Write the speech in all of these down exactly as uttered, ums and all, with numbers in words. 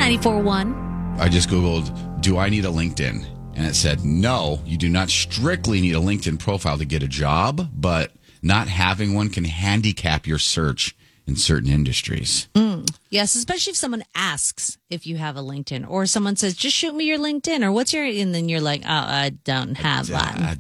ninety-four point one. I just Googled, do I need a LinkedIn? And it said, no, you do not strictly need a LinkedIn profile to get a job, but not having one can handicap your search in certain industries. Mm. Yes, especially if someone asks if you have a LinkedIn, or someone says, just shoot me your LinkedIn, or what's your, and then you're like, oh, I don't have one. Uh,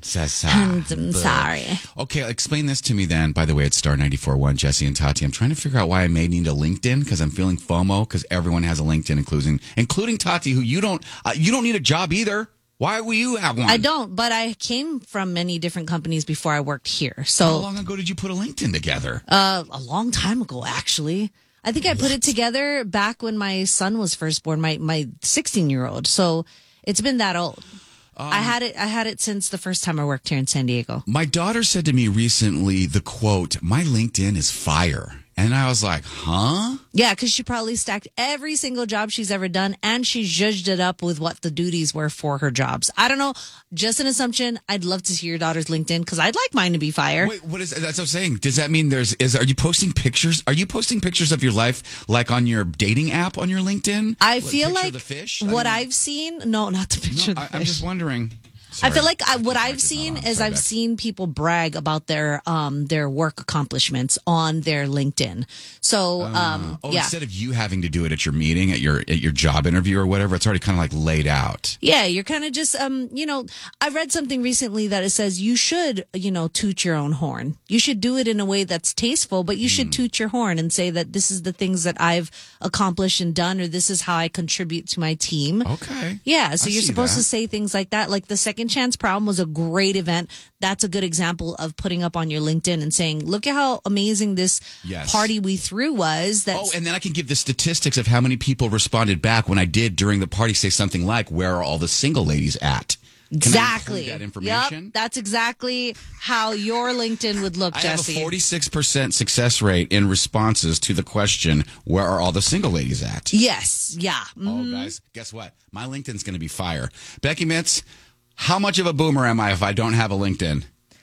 I'm sorry. Okay, explain this to me then. By the way, it's Star ninety-four point one, Jesse and Tati. I'm trying to figure out why I may need a LinkedIn, because I'm feeling FOMO, because everyone has a LinkedIn, including including Tati, who you don't, uh, you don't need a job either. Why will you have one? I don't, but I came from many different companies before I worked here. So how long ago did you put a LinkedIn together? Uh, a long time ago, actually. I think I put it together back when my son was first born, my my sixteen-year-old. So it's been that old. Um, I had it. I had it since the first time I worked here in San Diego. My daughter said to me recently, the quote, "My LinkedIn is fire." And I was like, huh? Yeah, because she probably stacked every single job she's ever done, and she judged it up with what the duties were for her jobs. I don't know. Just an assumption. I'd love to see your daughter's LinkedIn, because I'd like mine to be fire. Wait, what is that's what I'm saying? Does that mean there's is are you posting pictures? Are you posting pictures of your life like on your dating app on your LinkedIn? I what, feel like the fish? what I mean, I've seen. No, not the picture. No, of the I, fish. I'm just wondering. Sorry. I feel like I, what I've seen is I've back. seen people brag about their um their work accomplishments on their LinkedIn. So um uh, oh, yeah. instead of you having to do it at your meeting, at your at your job interview or whatever, it's already kind of like laid out. Yeah, you're kind of just um you know, I read something recently that it says you should, you know, toot your own horn. You should do it in a way that's tasteful, but you should mm. toot your horn and say that this is the things that I've accomplished and done, or this is how I contribute to my team. Okay. Yeah, so I you're supposed that. to say things like that. Like the Second Chance Prom was a great event. That's a good example of putting up on your LinkedIn and saying, look at how amazing this yes. party we threw was. That's- oh, and then I can give the statistics of how many people responded back when I did during the party say something like, where are all the single ladies at? Can exactly. I that information? Yep, that's exactly how your LinkedIn would look, I Jesse. I have a forty-six percent success rate in responses to the question, where are all the single ladies at? Yes, yeah. Mm-hmm. Oh, guys, guess what? My LinkedIn's going to be fire. Becky Mitz, how much of a boomer am I if I don't have a LinkedIn?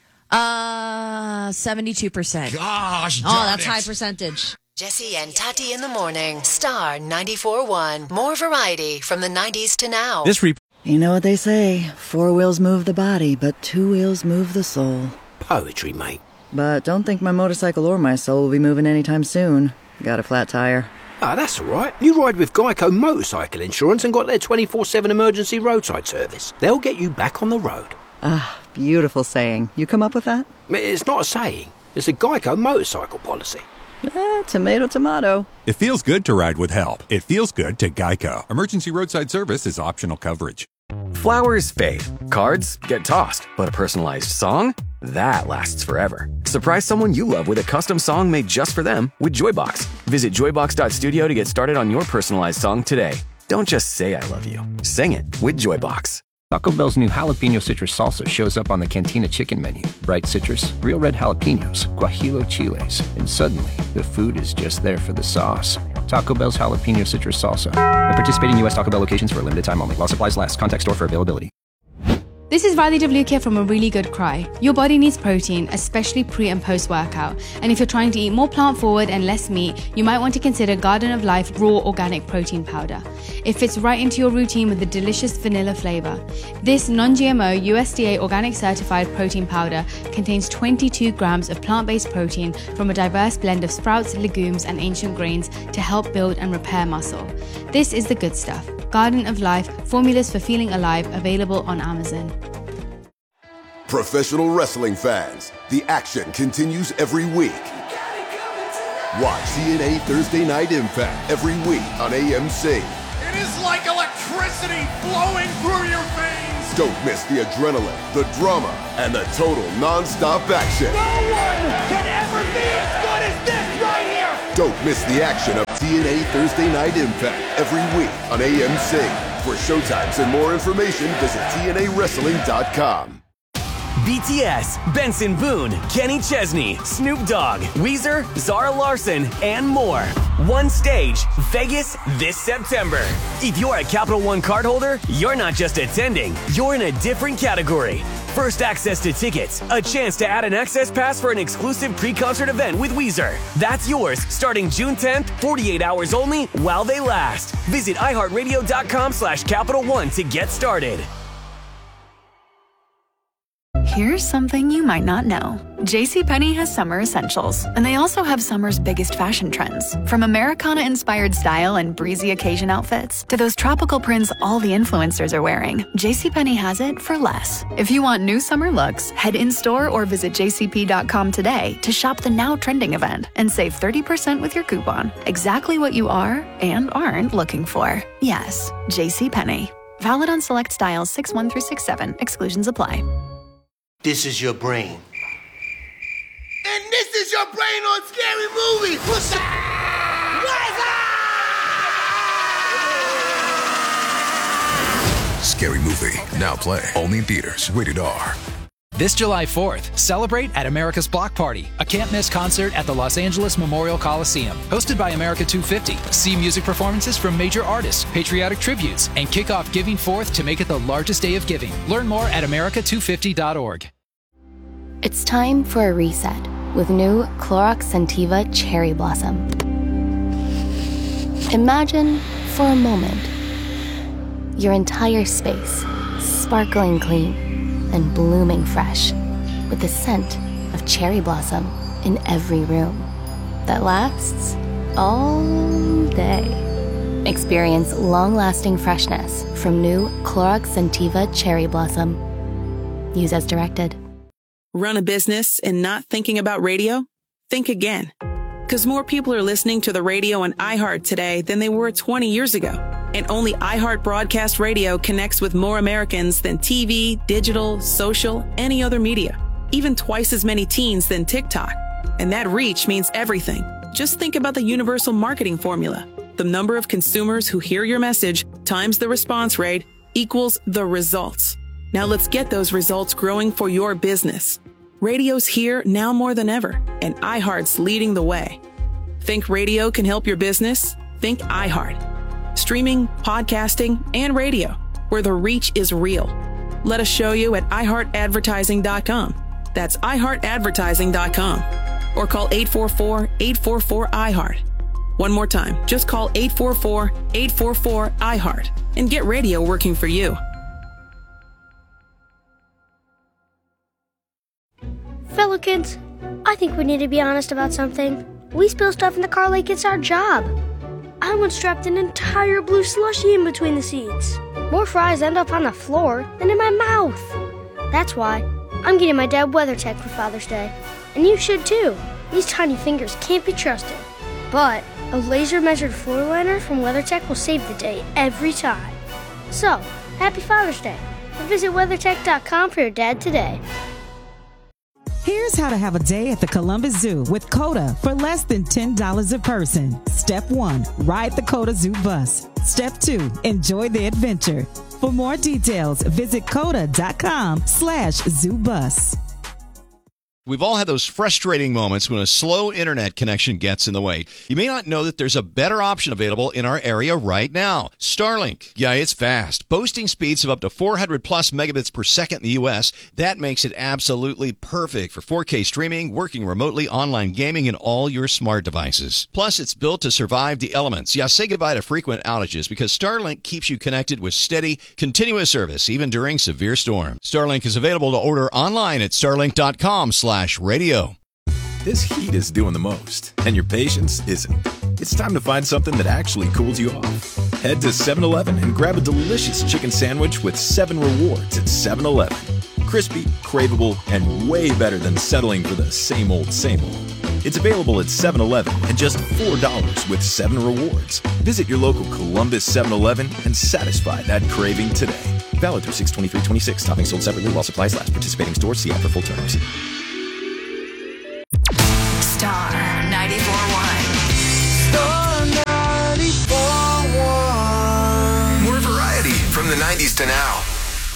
Uh, seventy-two percent. Gosh, darn Oh, that's it. High percentage. Jesse and Tati in the morning. Star ninety-four point one. More variety from the nineties to now. This re- You know what they say, four wheels move the body, but two wheels move the soul. Poetry, mate. But don't think my motorcycle or my soul will be moving anytime soon. Got a flat tire. Ah, that's all right. You ride with Geico Motorcycle Insurance and got their twenty-four seven emergency roadside service. They'll get you back on the road. Ah, beautiful saying. You come up with that? It's not a saying. It's a Geico motorcycle policy. Eh, tomato, tomato. It feels good to ride with help. It feels good to Geico. Emergency roadside service is optional coverage. Flowers fade. Cards get tossed. But a personalized song? That lasts forever. Surprise someone you love with a custom song made just for them with Joybox. Visit joybox dot studio to get started on your personalized song today. Don't just say I love you. Sing it with Joybox. Taco Bell's new jalapeno citrus salsa shows up on the Cantina chicken menu. Bright citrus, real red jalapenos, guajillo chiles, and suddenly the food is just there for the sauce. Taco Bell's jalapeno citrus salsa. At participating U S Taco Bell locations for a limited time only. While supplies last. Contact store for availability. This is Riley W. K from A Really Good Cry. Your body needs protein, especially pre and post workout. And if you're trying to eat more plant forward and less meat, you might want to consider Garden of Life Raw Organic Protein Powder. It fits right into your routine with a delicious vanilla flavor. This non-G M O U S D A organic certified protein powder contains twenty-two grams of plant-based protein from a diverse blend of sprouts, legumes, and ancient grains to help build and repair muscle. This is the good stuff. Garden of Life, formulas for feeling alive, available on Amazon. Professional wrestling fans, the action continues every week. Watch T N A Thursday Night Impact every week on A M C. It is like electricity flowing through your veins. Don't miss the adrenaline, the drama, and the total non-stop action. No one can ever be as good as this right here. Don't miss the action of T N A Thursday Night Impact every week on A M C. For showtimes and more information, visit T N A wrestling dot com. B T S, Benson Boone, Kenny Chesney, Snoop Dogg, Weezer, Zara Larson, and more. One stage, Vegas this September. If you're a Capital One card holder, you're not just attending, you're in a different category. First access to tickets, a chance to add an access pass for an exclusive pre-concert event with Weezer. That's yours starting June tenth, forty-eight hours only while they last. Visit iHeartRadio.com slash Capital One to get started. Here's something you might not know. JCPenney has summer essentials, and they also have summer's biggest fashion trends. From Americana-inspired style and breezy occasion outfits to those tropical prints all the influencers are wearing, JCPenney has it for less. If you want new summer looks, head in-store or visit j c p dot com today to shop the now trending event and save thirty percent with your coupon. Exactly what you are and aren't looking for. Yes, JCPenney. Valid on select styles six one through six seven. Exclusions apply. This is your brain. And this is your brain on Scary Movie. What's up? What's up? Scary Movie. Now play. Only in theaters. Rated R. This July fourth, celebrate at America's Block Party, a can't-miss concert at the Los Angeles Memorial Coliseum. Hosted by America two fifty. See music performances from major artists, patriotic tributes, and kick off Giving Fourth to make it the largest day of giving. Learn more at america two fifty dot org. It's time for a reset with new Clorox Scentiva Cherry Blossom. Imagine, for a moment, your entire space sparkling clean and blooming fresh with the scent of cherry blossom in every room that lasts all day. Experience long-lasting freshness from new Clorox Scentiva Cherry Blossom. Use as directed. Run a business and not thinking about radio? Think again. Because more people are listening to the radio on iHeart today than they were twenty years ago. And only iHeart Broadcast Radio connects with more Americans than T V, digital, social, any other media. Even twice as many teens than TikTok. And that reach means everything. Just think about the universal marketing formula. The number of consumers who hear your message times the response rate equals the results. Now let's get those results growing for your business. Radio's here now more than ever, and iHeart's leading the way. Think radio can help your business? Think iHeart. Streaming, podcasting, and radio, where the reach is real. Let us show you at i heart advertising dot com. That's i heart advertising dot com. Or call eight four four, eight four four, I heart. One more time, just call eight four four, eight four four, I heart and get radio working for you. Fellow kids, I think we need to be honest about something. We spill stuff in the car like it's our job. I once dropped an entire blue slushie in between the seats. More fries end up on the floor than in my mouth. That's why I'm getting my dad WeatherTech for Father's Day. And you should too. These tiny fingers can't be trusted. But a laser-measured floor liner from WeatherTech will save the day every time. So, happy Father's Day. And visit weathertech dot com for your dad today. Here's how to have a day at the Columbus Zoo with COTA for less than ten dollars a person. Step one, ride the COTA Zoo bus. Step two, enjoy the adventure. For more details, visit COTA dot com slash zoo bus. We've all had those frustrating moments when a slow internet connection gets in the way. You may not know that there's a better option available in our area right now. Starlink. Yeah, it's fast. Boasting speeds of up to four hundred plus megabits per second in the U S. That makes it absolutely perfect for four K streaming, working remotely, online gaming, and all your smart devices. Plus, it's built to survive the elements. Yeah, say goodbye to frequent outages because Starlink keeps you connected with steady, continuous service, even during severe storms. Starlink is available to order online at starlink dot com slash radio. This heat is doing the most, and your patience isn't. It's time to find something that actually cools you off. Head to seven eleven and grab a delicious chicken sandwich with seven rewards at seven eleven. Crispy, craveable, and way better than settling for the same old, same old. It's available at seven eleven and just four dollars with seven rewards. Visit your local Columbus seven eleven and satisfy that craving today. Valid through six twenty-three twenty-six. Toppings sold separately while supplies last. Participating stores. See app for full terms. Star ninety-four point one. Star ninety-four point one. More variety from the nineties to now.